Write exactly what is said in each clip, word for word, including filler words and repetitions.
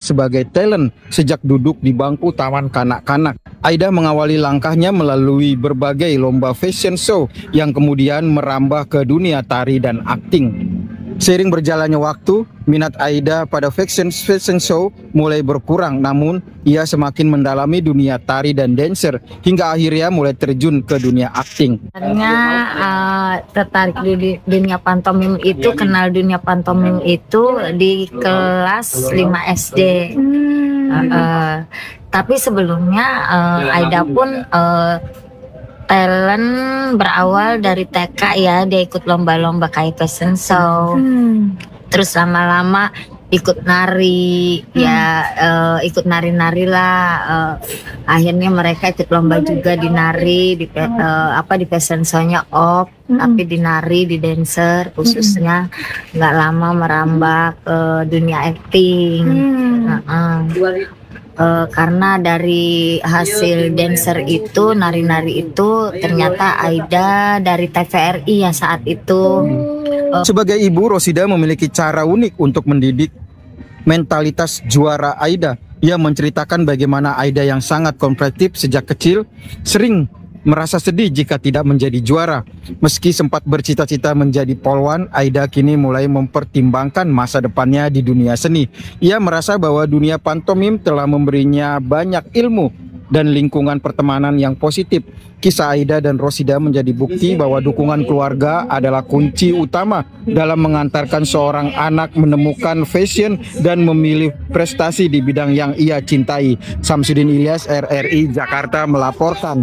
sebagai talent sejak duduk di bangku taman kanak-kanak. Aida mengawali langkahnya melalui berbagai lomba fashion show yang kemudian merambah ke dunia tari dan akting. Seiring berjalannya waktu, minat Aida pada fashion fashion show mulai berkurang, namun ia semakin mendalami dunia tari dan dancer hingga akhirnya mulai terjun ke dunia akting. Sebenarnya uh, tertarik di dunia pantomim itu, kenal dunia pantomim itu di kelas lima S D. Uh, uh, tapi sebelumnya uh, Aida pun uh, talent berawal dari T K ya, dia ikut lomba-lomba kayak fashion show, hmm. terus lama-lama ikut nari, hmm. ya uh, ikut nari-nari lah, uh, akhirnya mereka ikut lomba juga di nari, di uh, apa di fashion show-nya op, hmm. tapi di nari, di dancer khususnya, nggak lama merambah ke dunia acting. Hmm. Uh-uh. Uh, karena dari hasil dancer itu, nari-nari itu, ternyata Aida dari T V R I ya saat itu. Uh, Sebagai ibu, Rosida memiliki cara unik untuk mendidik mentalitas juara Aida. Ia menceritakan bagaimana Aida yang sangat kompetitif sejak kecil sering merasa sedih jika tidak menjadi juara. Meski sempat bercita-cita menjadi polwan, Aida kini mulai mempertimbangkan masa depannya di dunia seni. Ia merasa bahwa dunia pantomim telah memberinya banyak ilmu dan lingkungan pertemanan yang positif. Kisah Aida dan Rosida menjadi bukti bahwa dukungan keluarga adalah kunci utama dalam mengantarkan seorang anak menemukan fashion dan memilih prestasi di bidang yang ia cintai. Samsudin Ilyas, R R I Jakarta melaporkan.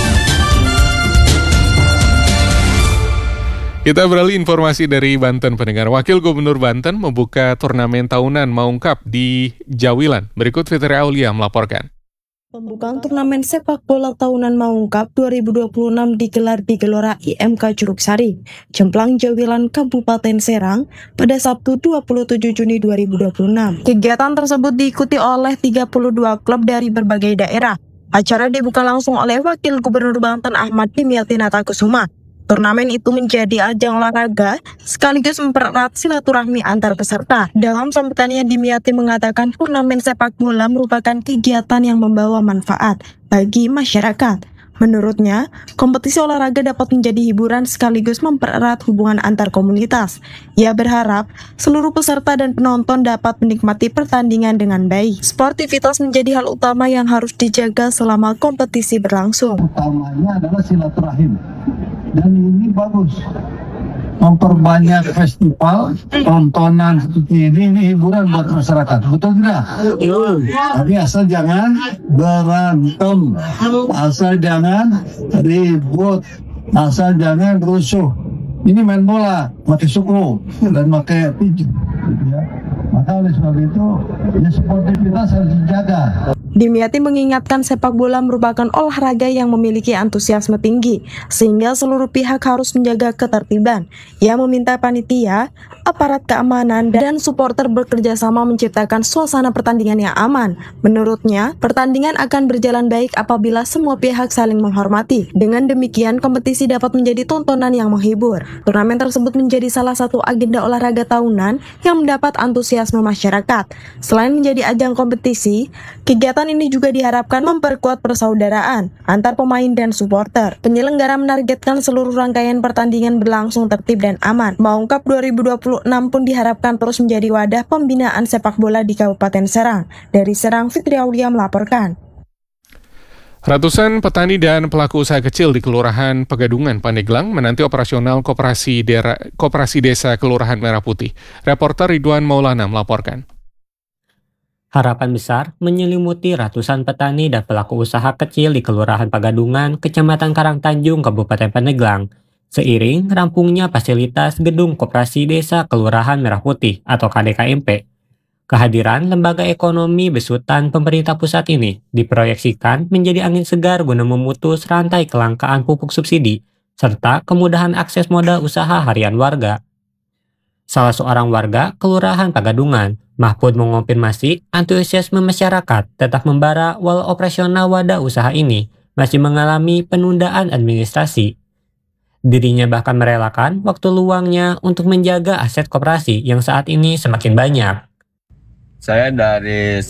Kita beralih informasi dari Banten, pendengar. Wakil Gubernur Banten membuka turnamen tahunan Maung Cup di Jawilan. Berikut Fitri Aulia melaporkan. Pembukaan turnamen sepak bola tahunan Maung Cup dua ribu dua puluh enam digelar di Gelora I M K Curug Sari, Cemplang Jawilan, Kabupaten Serang pada Sabtu dua puluh tujuh Juni dua ribu dua puluh enam. Kegiatan tersebut diikuti oleh tiga puluh dua klub dari berbagai daerah. Acara dibuka langsung oleh Wakil Gubernur Banten Ahmad Dimyati Natakusuma. Turnamen itu menjadi ajang olahraga sekaligus mempererat silaturahmi antar peserta. Dalam sambutannya, Dimyati mengatakan turnamen sepak bola merupakan kegiatan yang membawa manfaat bagi masyarakat. Menurutnya, kompetisi olahraga dapat menjadi hiburan sekaligus mempererat hubungan antar komunitas. Ia berharap seluruh peserta dan penonton dapat menikmati pertandingan dengan baik. Sportivitas menjadi hal utama yang harus dijaga selama kompetisi berlangsung. Utamanya adalah silaturahim. Dan ini bagus, memperbanyak festival, tontonan seperti ini, ini hiburan buat masyarakat, betul tidak? Tapi asal jangan berantem, asal jangan ribut, asal jangan rusuh. Ini main bola, pakai suku dan pakai pijit, ya. Maka oleh sebab itu, ya sportivitas harus dijaga. Dimyati mengingatkan sepak bola merupakan olahraga yang memiliki antusiasme tinggi, sehingga seluruh pihak harus menjaga ketertiban. Ia meminta panitia, aparat keamanan, dan supporter bekerja sama menciptakan suasana pertandingan yang aman. Menurutnya, pertandingan akan berjalan baik apabila semua pihak saling menghormati. Dengan demikian, kompetisi dapat menjadi tontonan yang menghibur. Turnamen tersebut menjadi salah satu agenda olahraga tahunan yang mendapat antusiasme masyarakat. Selain menjadi ajang kompetisi, kegiatan ini juga diharapkan memperkuat persaudaraan antar pemain dan supporter. Penyelenggara menargetkan seluruh rangkaian pertandingan berlangsung tertib dan aman. Maung Cup dua ribu dua puluh enam pun diharapkan terus menjadi wadah pembinaan sepak bola di Kabupaten Serang. Dari Serang, Fitri Aulia melaporkan. Ratusan petani dan pelaku usaha kecil di Kelurahan Pegadungan, Pandeglang menanti operasional Koperasi, Dera, Koperasi Desa Kelurahan Merah Putih. Reporter Ridwan Maulana melaporkan. Harapan besar menyelimuti ratusan petani dan pelaku usaha kecil di Kelurahan Pegadungan, Kecamatan Karangtanjung, Kabupaten Pandeglang, seiring rampungnya fasilitas Gedung Koperasi Desa Kelurahan Merah Putih atau K D K M P. Kehadiran lembaga ekonomi besutan pemerintah pusat ini diproyeksikan menjadi angin segar guna memutus rantai kelangkaan pupuk subsidi, serta kemudahan akses modal usaha harian warga. Salah seorang warga Kelurahan Pegadungan, Mahfud, mengonfirmasi antusiasme masyarakat tetap membara walau operasional wadah usaha ini masih mengalami penundaan administrasi. Dirinya bahkan merelakan waktu luangnya untuk menjaga aset koperasi yang saat ini semakin banyak. Saya dari